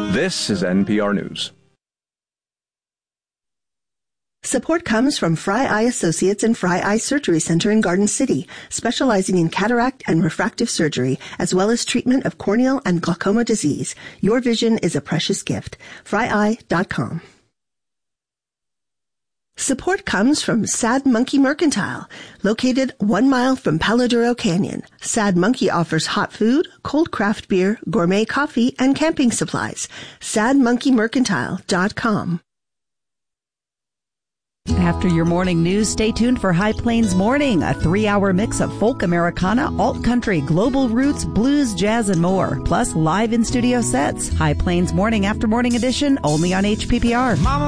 This is NPR News. Support comes from Fry Eye Associates and Fry Eye Surgery Center in Garden City, specializing in cataract and refractive surgery, as well as treatment of corneal and glaucoma disease. Your vision is a precious gift. FryEye.com. Support comes from Sad Monkey Mercantile, located 1 mile from Palo Duro Canyon. Sad Monkey offers hot food, cold craft beer, gourmet coffee, and camping supplies. SadMonkeyMercantile.com. After your morning news, stay tuned for High Plains Morning, a 3-hour mix of folk Americana, alt country, global roots, blues, jazz, and more. Plus live in-studio sets. High Plains Morning after morning edition, only on HPPR. Mama